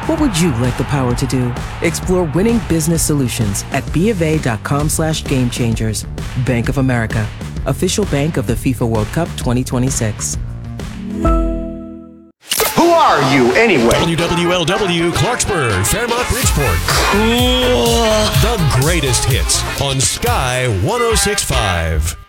What would you like the power to do? Explore winning business solutions at BofA.com/gamechangers. Bank of America, official bank of the FIFA World Cup 2026. Who are you, anyway? WWLW, Clarksburg, Fairmont, Bridgeport. Cool. The greatest hits on Sky 106.5.